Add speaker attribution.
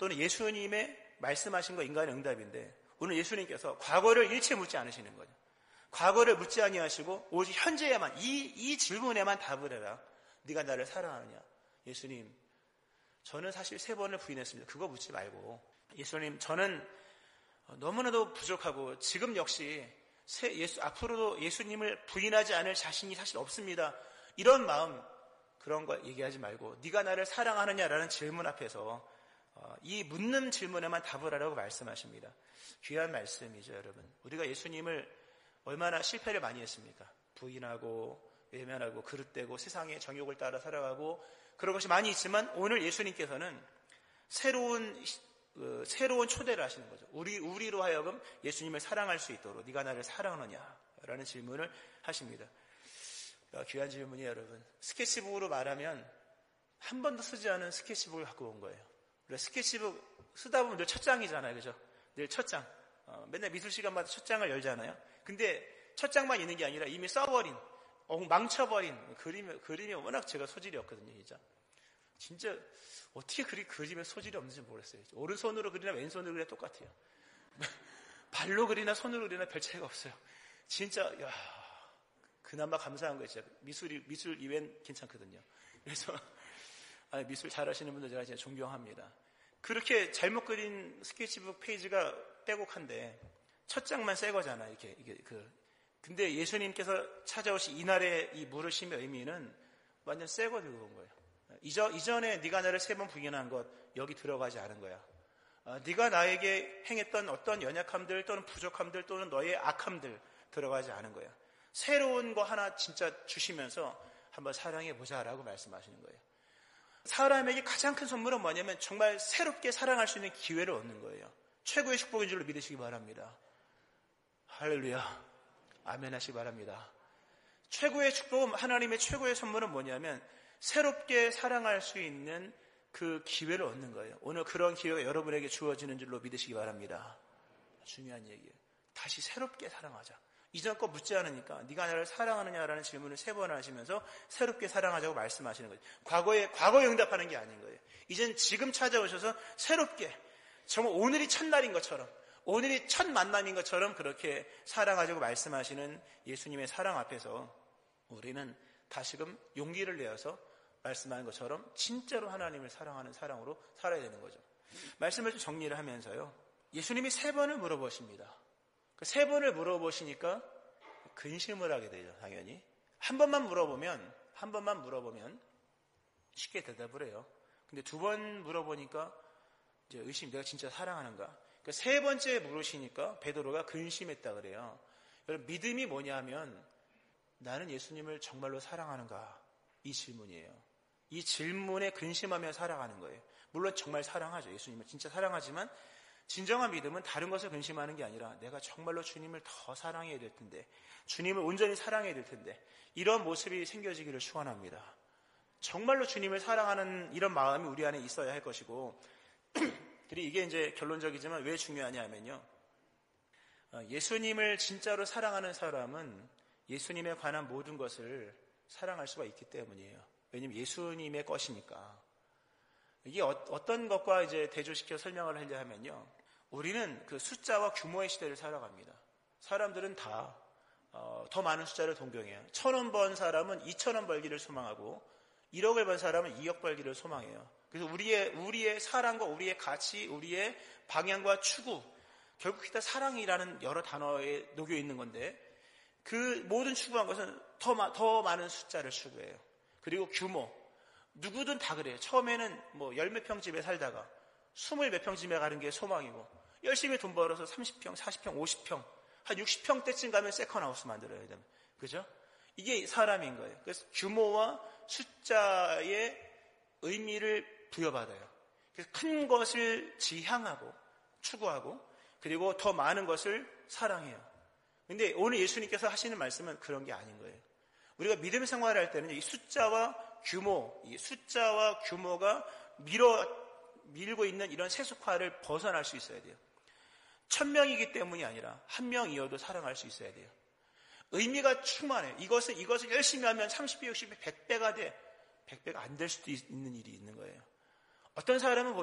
Speaker 1: 또는 예수님의 말씀하신 거 인간의 응답인데 오늘 예수님께서 과거를 일체 묻지 않으시는 거죠. 과거를 묻지 아니하시고 오직 현재에만 이 질문에만 답을 해라. 네가 나를 사랑하느냐? 예수님, 저는 사실 3번을 부인했습니다. 그거 묻지 말고 예수님, 저는 너무나도 부족하고 지금 역시 앞으로도 예수님을 부인하지 않을 자신이 사실 없습니다. 이런 마음, 그런 거 얘기하지 말고 네가 나를 사랑하느냐라는 질문 앞에서 이 묻는 질문에만 답을 하라고 말씀하십니다. 귀한 말씀이죠, 여러분. 우리가 예수님을 얼마나 실패를 많이 했습니까? 부인하고 외면하고 그릇되고 세상의 정욕을 따라 살아가고 그런 것이 많이 있지만 오늘 예수님께서는 새로운 초대를 하시는 거죠. 우리로 하여금 예수님을 사랑할 수 있도록 네가 나를 사랑하느냐? 라는 질문을 하십니다. 귀한 질문이에요, 여러분. 스케치북으로 말하면 한 번도 쓰지 않은 스케치북을 갖고 온 거예요. 우리가 스케치북 쓰다 보면 늘 첫 장이잖아요. 그죠? 늘 첫 장. 맨날 미술 시간마다 첫 장을 열잖아요. 근데 첫 장만 있는 게 아니라 이미 써버린, 망쳐버린 그림이 워낙 제가 소질이 없거든요, 진짜 어떻게 그림에 소질이 없는지 모르겠어요. 오른손으로 그리나 왼손으로 그리나 똑같아요. 발로 그리나 손으로 그리나 별 차이가 없어요. 진짜 그나마 감사한 거 있죠. 미술 이외엔 괜찮거든요. 그래서 미술 잘하시는 분들 제가 진짜 존경합니다. 그렇게 잘못 그린 스케치북 페이지가 빼곡한데 첫 장만 새 거잖아요. 근데 예수님께서 찾아오신 이날의 이 물으심의 의미는 완전 새 거 들고 온 거예요. 이전에 네가 나를 3번 부인한 것 여기 들어가지 않은 거야. 네가 나에게 행했던 어떤 연약함들 또는 부족함들 또는 너의 악함들 들어가지 않은 거야. 새로운 거 하나 진짜 주시면서 한번 사랑해보자라고 말씀하시는 거예요. 사람에게 가장 큰 선물은 뭐냐면 정말 새롭게 사랑할 수 있는 기회를 얻는 거예요. 최고의 축복인 줄로 믿으시기 바랍니다. 할렐루야. 아멘 하시기 바랍니다. 최고의 축복은, 하나님의 최고의 선물은 뭐냐면 새롭게 사랑할 수 있는 그 기회를 얻는 거예요. 오늘 그런 기회가 여러분에게 주어지는 줄로 믿으시기 바랍니다. 중요한 얘기예요. 다시 새롭게 사랑하자. 이전 거 묻지 않으니까 네가 나를 사랑하느냐라는 질문을 3번 하시면서 새롭게 사랑하자고 말씀하시는 거예요. 과거에 응답하는 게 아닌 거예요. 이젠 지금 찾아오셔서 새롭게 정말 오늘이 첫날인 것처럼 오늘이 첫 만남인 것처럼 그렇게 사랑하자고 말씀하시는 예수님의 사랑 앞에서 우리는 다시금 용기를 내어서 말씀하는 것처럼 진짜로 하나님을 사랑하는 사랑으로 살아야 되는 거죠. 말씀을 좀 정리를 하면서요. 예수님이 3번을 물어보십니다. 그 3번을 물어보시니까 근심을 하게 되죠, 당연히. 한 번만 물어보면 쉽게 대답을 해요. 근데 2번 물어보니까 이제 내가 진짜 사랑하는가? 그 3번째 물으시니까 베드로가 근심했다 그래요. 여러분, 믿음이 뭐냐면 나는 예수님을 정말로 사랑하는가? 이 질문이에요. 이 질문에 근심하며 살아가는 거예요. 물론 정말 사랑하죠. 예수님을 진짜 사랑하지만 진정한 믿음은 다른 것을 근심하는 게 아니라 내가 정말로 주님을 더 사랑해야 될 텐데, 주님을 온전히 사랑해야 될 텐데, 이런 모습이 생겨지기를 축원합니다. 정말로 주님을 사랑하는 이런 마음이 우리 안에 있어야 할 것이고, 그리고 이게 이제 결론적이지만 왜 중요하냐 하면요. 예수님을 진짜로 사랑하는 사람은 예수님에 관한 모든 것을 사랑할 수가 있기 때문이에요. 왜냐하면 예수님의 것이니까. 이게 어떤 것과 이제 대조시켜 설명을 하려 하면요. 우리는 그 숫자와 규모의 시대를 살아갑니다. 사람들은 다 더 많은 숫자를 동경해요. 1,000원 번 사람은 2,000원 벌기를 소망하고 1억을 번 사람은 2억 벌기를 소망해요. 그래서 우리의 사랑과 우리의 가치, 우리의 방향과 추구, 결국 다 사랑이라는 여러 단어에 녹여 있는 건데 그 모든 추구한 것은 더 많은 숫자를 추구해요. 그리고 규모. 누구든 다 그래요. 처음에는 열 몇 평 집에 살다가 20 몇 평 집에 가는 게 소망이고 열심히 돈 벌어서 30평, 40평, 50평, 한 60평대쯤 가면 세컨하우스 만들어야 됩니다. 그죠? 이게 사람인 거예요. 그래서 규모와 숫자의 의미를 부여받아요. 그래서 큰 것을 지향하고 추구하고 그리고 더 많은 것을 사랑해요. 근데 오늘 예수님께서 하시는 말씀은 그런 게 아닌 거예요. 우리가 믿음 생활을 할 때는 이 숫자와 규모가 밀고 있는 이런 세속화를 벗어날 수 있어야 돼요. 1,000명이기 때문이 아니라 1명이어도 사랑할 수 있어야 돼요. 의미가 충만해요. 이것을 열심히 하면 30배, 60배, 100배가 돼. 100배가 안 될 수도 있는 일이 있는 거예요. 어떤 사람은